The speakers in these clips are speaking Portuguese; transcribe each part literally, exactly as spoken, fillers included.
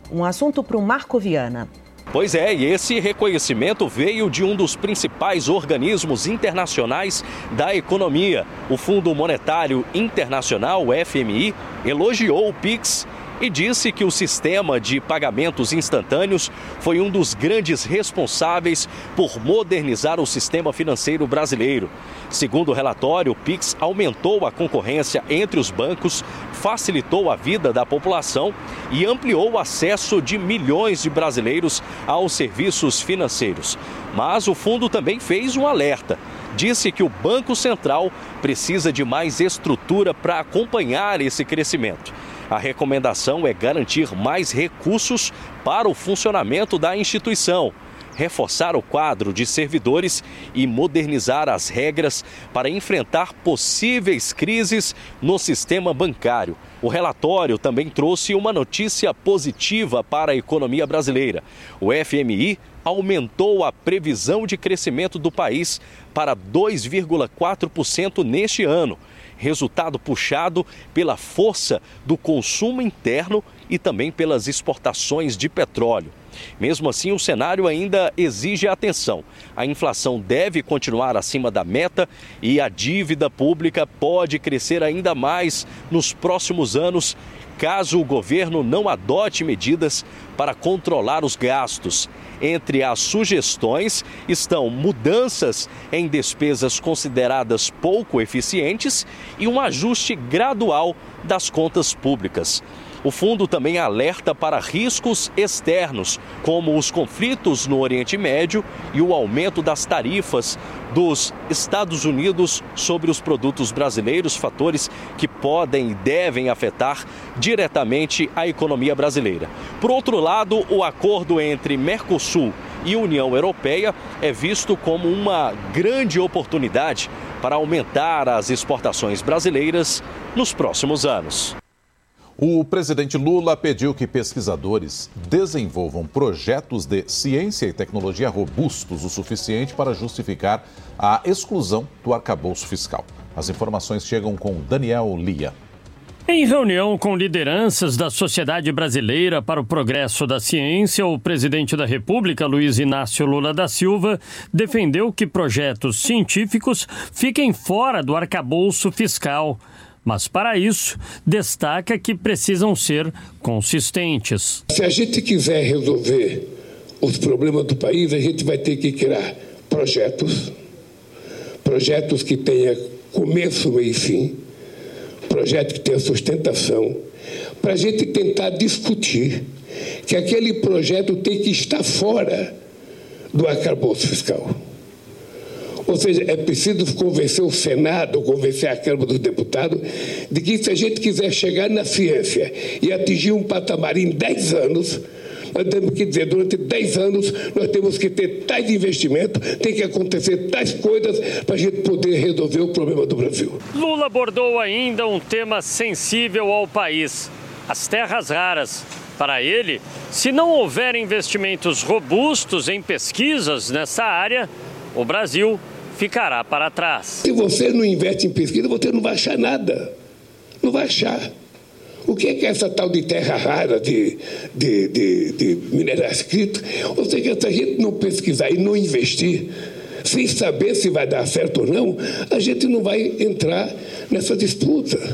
Um assunto para o Marco Viana. Pois é, e esse reconhecimento veio de um dos principais organismos internacionais da economia. O Fundo Monetário Internacional, o F M I, elogiou o Pix e disse que o sistema de pagamentos instantâneos foi um dos grandes responsáveis por modernizar o sistema financeiro brasileiro. Segundo o relatório, o Pix aumentou a concorrência entre os bancos, facilitou a vida da população e ampliou o acesso de milhões de brasileiros aos serviços financeiros. Mas o fundo também fez um alerta. Disse que o Banco Central precisa de mais estrutura para acompanhar esse crescimento. A recomendação é garantir mais recursos para o funcionamento da instituição, reforçar o quadro de servidores e modernizar as regras para enfrentar possíveis crises no sistema bancário. O relatório também trouxe uma notícia positiva para a economia brasileira. O F M I aumentou a previsão de crescimento do país para dois vírgula quatro por cento neste ano. Resultado puxado pela força do consumo interno e também pelas exportações de petróleo. Mesmo assim, o cenário ainda exige atenção. A inflação deve continuar acima da meta e a dívida pública pode crescer ainda mais nos próximos anos, caso o governo não adote medidas para controlar os gastos. Entre as sugestões estão mudanças em despesas consideradas pouco eficientes e um ajuste gradual das contas públicas. O fundo também alerta para riscos externos, como os conflitos no Oriente Médio e o aumento das tarifas dos Estados Unidos sobre os produtos brasileiros, fatores que podem e devem afetar diretamente a economia brasileira. Por outro lado, o acordo entre Mercosul e União Europeia é visto como uma grande oportunidade para aumentar as exportações brasileiras nos próximos anos. O presidente Lula pediu que pesquisadores desenvolvam projetos de ciência e tecnologia robustos o suficiente para justificar a exclusão do arcabouço fiscal. As informações chegam com Daniel Lia. Em reunião com lideranças da Sociedade Brasileira para o Progresso da Ciência, o presidente da República, Luiz Inácio Lula da Silva, defendeu que projetos científicos fiquem fora do arcabouço fiscal. Mas, para isso, destaca que precisam ser consistentes. Se a gente quiser resolver os problemas do país, a gente vai ter que criar projetos, projetos que tenham começo, meio e fim, projetos que tenham sustentação, para a gente tentar discutir que aquele projeto tem que estar fora do arcabouço fiscal. Ou seja, é preciso convencer o Senado, convencer a Câmara dos Deputados, de que se a gente quiser chegar na ciência e atingir um patamar em dez anos, nós temos que dizer, durante dez anos, nós temos que ter tais investimentos, tem que acontecer tais coisas para a gente poder resolver o problema do Brasil. Lula abordou ainda um tema sensível ao país, as terras raras. Para ele, se não houver investimentos robustos em pesquisas nessa área, o Brasil ficará para trás. Se você não investe em pesquisa, você não vai achar nada. Não vai achar. O que é, que é essa tal de terra rara, de, de, de, de minerais críticos? Ou seja, se a gente não pesquisar e não investir, sem saber se vai dar certo ou não, a gente não vai entrar nessa disputa.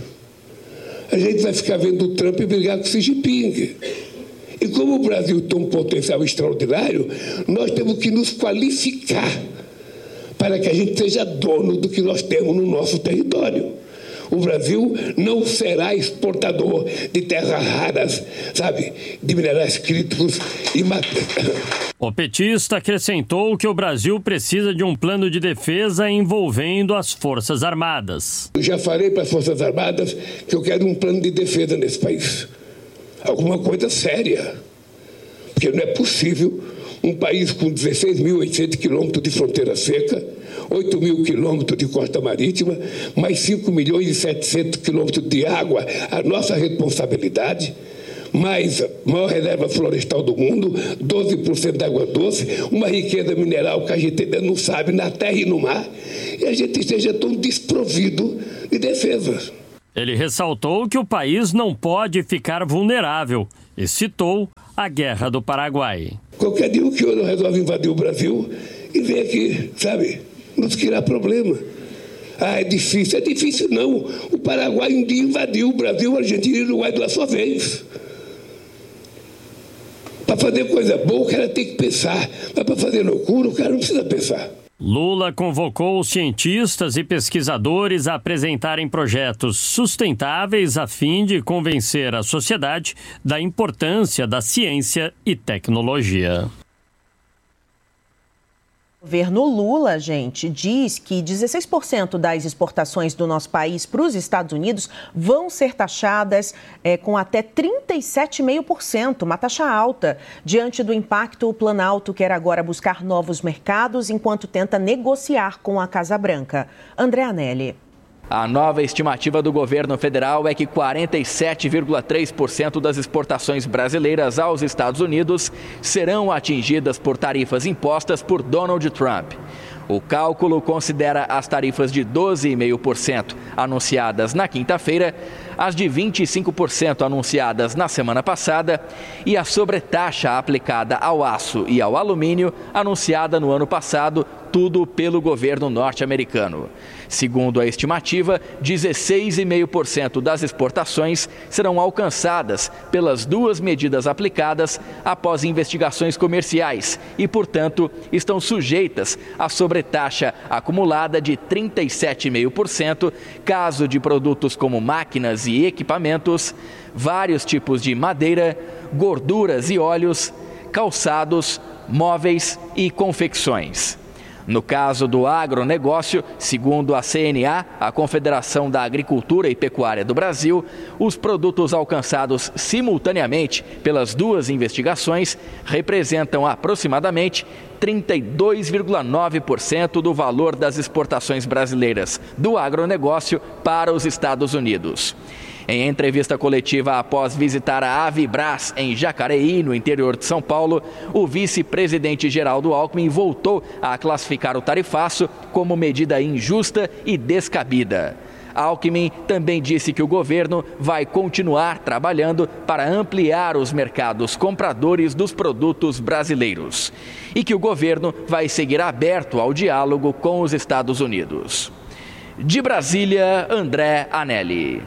A gente vai ficar vendo o Trump brigar com o Xi Jinping. E como o Brasil tem um potencial extraordinário, nós temos que nos qualificar para que a gente seja dono do que nós temos no nosso território. O Brasil não será exportador de terras raras, sabe, de minerais críticos e matéria. O petista acrescentou que o Brasil precisa de um plano de defesa envolvendo as Forças Armadas. Eu já falei para as Forças Armadas que eu quero um plano de defesa nesse país. Alguma coisa séria. Porque não é possível um país com dezesseis mil e oitocentos quilômetros de fronteira seca, oito mil quilômetros de costa marítima, mais cinco milhões e setecentos quilômetros de água, a nossa responsabilidade, mais a maior reserva florestal do mundo, doze por cento da água doce, uma riqueza mineral que a gente ainda não sabe na terra e no mar, e a gente esteja tão desprovido de defesa. Ele ressaltou que o país não pode ficar vulnerável e citou a Guerra do Paraguai. Qualquer dia o que não resolve invadir o Brasil e vem aqui, sabe, nos criar problema. Ah, é difícil. É difícil não. O Paraguai um dia invadiu o Brasil, a Argentina e o Uruguai de uma só vez. Para fazer coisa boa, o cara tem que pensar. Mas para fazer loucura, o cara não precisa pensar. Lula convocou cientistas e pesquisadores a apresentarem projetos sustentáveis a fim de convencer a sociedade da importância da ciência e tecnologia. O governo Lula, gente, diz que dezesseis por cento das exportações do nosso país para os Estados Unidos vão ser taxadas é, com até trinta e sete vírgula cinco por cento, uma taxa alta. Diante do impacto, o Planalto quer agora buscar novos mercados enquanto tenta negociar com a Casa Branca. André Anelli. A nova estimativa do governo federal é que quarenta e sete vírgula três por cento das exportações brasileiras aos Estados Unidos serão atingidas por tarifas impostas por Donald Trump. O cálculo considera as tarifas de doze vírgula cinco por cento anunciadas na quinta-feira, as de vinte e cinco por cento anunciadas na semana passada e a sobretaxa aplicada ao aço e ao alumínio anunciada no ano passado, tudo pelo governo norte-americano. Segundo a estimativa, dezesseis vírgula cinco por cento das exportações serão alcançadas pelas duas medidas aplicadas após investigações comerciais e, portanto, estão sujeitas à sobretaxa acumulada de trinta e sete vírgula cinco por cento, caso de produtos como máquinas e equipamentos, vários tipos de madeira, gorduras e óleos, calçados, móveis e confecções. No caso do agronegócio, segundo a C N A, a Confederação da Agricultura e Pecuária do Brasil, os produtos alcançados simultaneamente pelas duas investigações representam aproximadamente trinta e dois vírgula nove por cento do valor das exportações brasileiras do agronegócio para os Estados Unidos. Em entrevista coletiva após visitar a Avibras em Jacareí, no interior de São Paulo, o vice-presidente Geraldo Alckmin voltou a classificar o tarifaço como medida injusta e descabida. Alckmin também disse que o governo vai continuar trabalhando para ampliar os mercados compradores dos produtos brasileiros e que o governo vai seguir aberto ao diálogo com os Estados Unidos. De Brasília, André Anelli.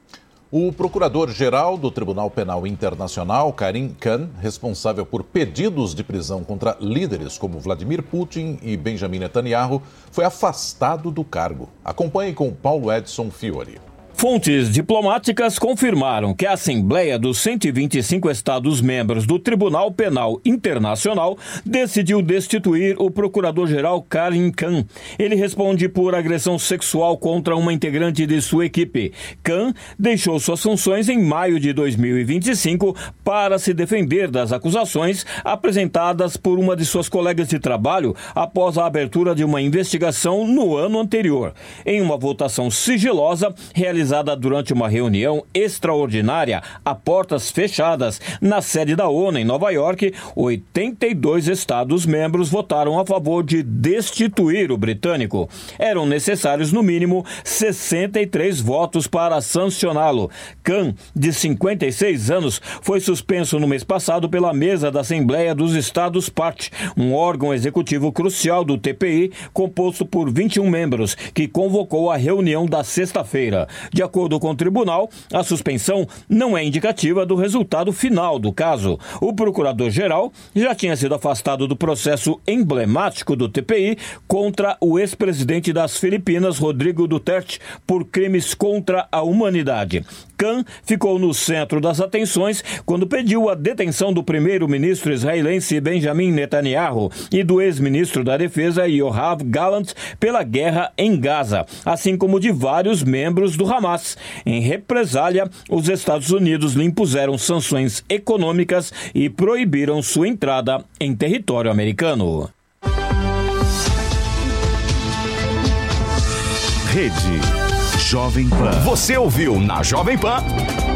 O procurador-geral do Tribunal Penal Internacional, Karim Khan, responsável por pedidos de prisão contra líderes como Vladimir Putin e Benjamin Netanyahu, foi afastado do cargo. Acompanhe com Paulo Edson Fiori. Fontes diplomáticas confirmaram que a Assembleia dos cento e vinte e cinco Estados-membros do Tribunal Penal Internacional decidiu destituir o procurador-geral Karim Khan. Ele responde por agressão sexual contra uma integrante de sua equipe. Khan deixou suas funções em maio de dois mil e vinte e cinco para se defender das acusações apresentadas por uma de suas colegas de trabalho após a abertura de uma investigação no ano anterior. Em uma votação sigilosa realizada durante uma reunião extraordinária a portas fechadas na sede da ONU em Nova York, oitenta e dois Estados-membros votaram a favor de destituir o britânico. Eram necessários, no mínimo, sessenta e três votos para sancioná-lo. Khan, de cinquenta e seis anos, foi suspenso no mês passado pela mesa da Assembleia dos Estados-Parte, um órgão executivo crucial do T P I, composto por vinte e um membros, que convocou a reunião da sexta-feira. De acordo com o tribunal, a suspensão não é indicativa do resultado final do caso. O procurador-geral já tinha sido afastado do processo emblemático do T P I contra o ex-presidente das Filipinas, Rodrigo Duterte, por crimes contra a humanidade. Khan ficou no centro das atenções quando pediu a detenção do primeiro-ministro israelense Benjamin Netanyahu e do ex-ministro da Defesa Yoav Gallant pela guerra em Gaza, assim como de vários membros do Hamas. Em represália, os Estados Unidos lhe impuseram sanções econômicas e proibiram sua entrada em território americano. Rede Jovem Pan. Você ouviu na Jovem Pan